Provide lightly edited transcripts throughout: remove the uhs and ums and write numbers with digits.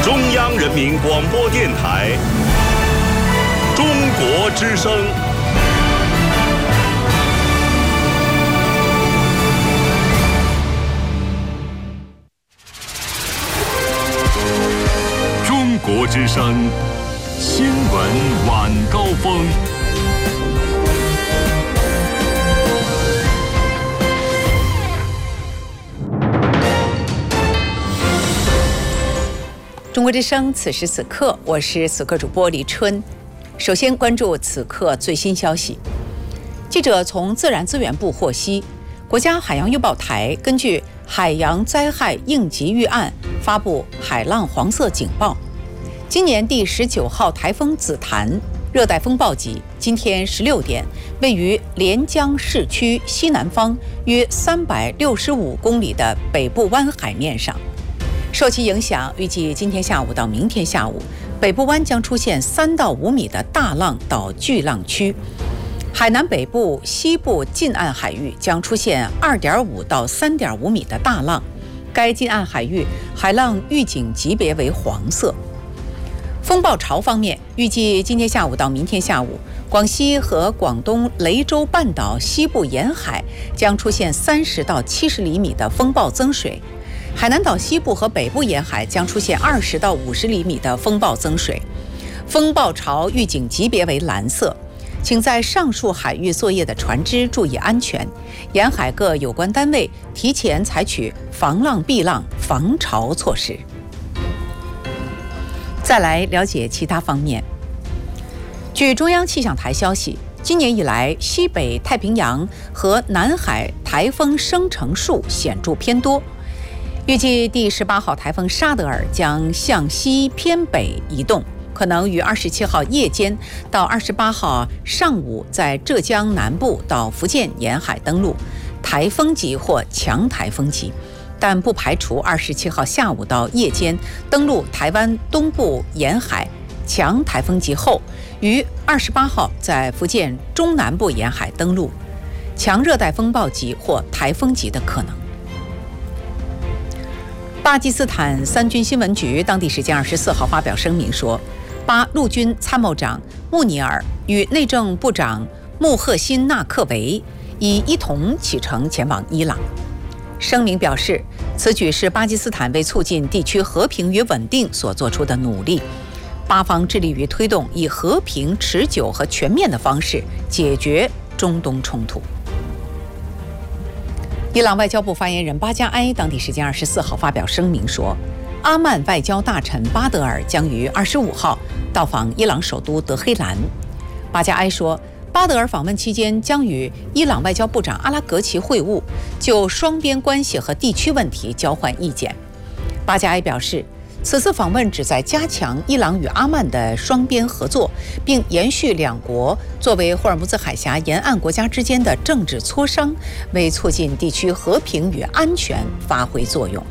中央人民广播电台中国之声。中国之声新闻晚高峰。 中国之声，此时此刻，我是此刻主播李春。首先关注此刻最新消息。记者从自然资源部获悉，国家海洋预报台根据海洋灾害应急预案发布海浪黄色警报。今年第19号台风紫檀热带风暴级今天16点位于连江市区西南方约365公里的北部湾海面上。受其影响，预计今天下午到明天下午，北部湾将出现3到5米的大浪到巨浪区，海南北部、西部近岸海域将出现2.5到3.5米的大浪，该近岸海域海浪预警级别为黄色。风暴潮方面，预计今天下午到明天下午，广西和广东雷州半岛西部沿海将出现30到70厘米的风暴增水，海南岛西部和北部沿海将出现20到50厘米的风暴增水，风暴潮预警级别为蓝色。请在上述海域作业的船只注意安全，沿海各有关单位提前采取防浪避浪、防潮措施。再来了解其他方面。据中央气象台消息，今年以来，西北太平洋和南海台风生成数显著偏多。预计第18号台风沙德尔将向西偏北移动，可能于27号夜间到28号上午在浙江南部到福建沿海登陆，台风级或强台风级，但不排除27号下午到夜间登陆台湾东部沿海强台风级后，于28号在福建中南部沿海登陆，强热带风暴级或台风级的可能。巴基斯坦三军新闻局当地时间24号发表声明说，巴陆军参谋长穆尼尔与内政部长穆赫辛纳克维已一同启程前往伊朗。声明表示，此举是巴基斯坦为促进地区和平与稳定所做出的努力，巴方致力于推动以和平、持久和全面的方式解决中东冲突。伊朗外交部发言人巴加埃当地时间24号发表声明说，阿曼外交大臣巴德尔将于25号到访伊朗首都德黑兰。巴加埃说，巴德尔访问期间将与伊朗外交部长阿拉格齐会晤，就双边关系和地区问题交换意见。巴加埃表示，此次访问旨在加强伊朗与阿曼的双边合作，并延续两国作为霍尔木兹海峡沿岸国家之间的政治磋商，为促进地区和平与安全发挥作用。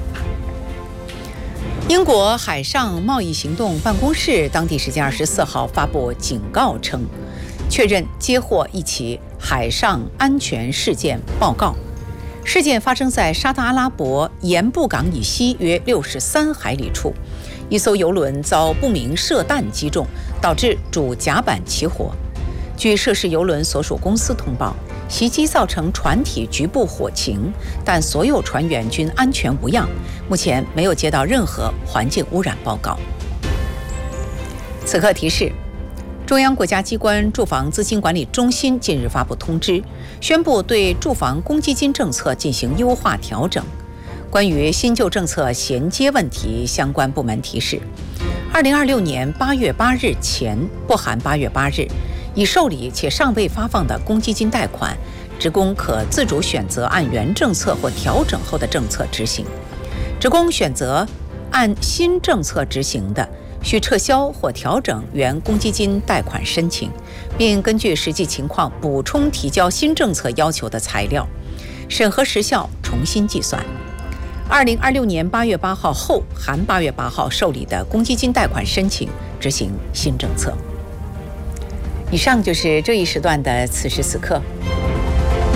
英国海上贸易行动办公室当地时间24号发布警告称，确认接获一起海上安全事件报告。事件发生在沙特阿拉伯盐布港以西约63海里处，一艘油轮遭不明射弹击中，导致主甲板起火。据涉事油轮所属公司通报，袭击造成船体局部火情，但所有船员均安全无恙，目前没有接到任何环境污染报告。此刻提示，中央国家机关住房资金管理中心近日发布通知，宣布对住房公积金政策进行优化调整。关于新旧政策衔接问题，相关部门提示，2026年8月8日前（不含8月8日）已受理且尚未发放的公积金贷款，职工可自主选择按原政策或调整后的政策执行。职工选择按新政策执行的，需撤销或调整原公积金贷款申请，并根据实际情况补充提交新政策要求的材料，审核时效重新计算。2026年8月8号后含8月8号受理的公积金贷款申请执行新政策。以上就是这一时段的此时此刻，